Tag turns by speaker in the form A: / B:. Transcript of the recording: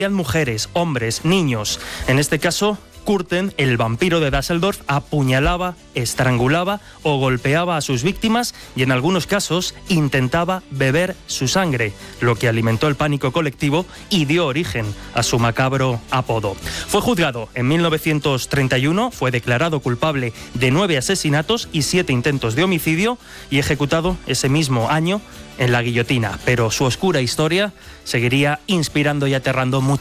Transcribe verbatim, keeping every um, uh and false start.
A: mujeres, hombres, niños. En este caso, Kürten, el vampiro de Düsseldorf, apuñalaba, estrangulaba o golpeaba a sus víctimas y en algunos casos intentaba beber su sangre, lo que alimentó el pánico colectivo y dio origen a su macabro apodo. Fue juzgado en mil novecientos treinta y uno, fue declarado culpable de nueve asesinatos y siete intentos de homicidio y ejecutado ese mismo año en la guillotina, pero su oscura historia seguiría inspirando y aterrando mucho